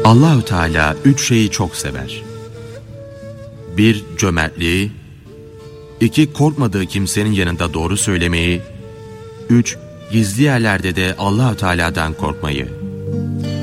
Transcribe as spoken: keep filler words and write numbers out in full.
Allahü Teala üç şeyi çok sever. Bir, cömertliği. İki, korkmadığı kimsenin yanında doğru söylemeyi. Üç, gizli yerlerde de Allahü Teala'dan korkmayı.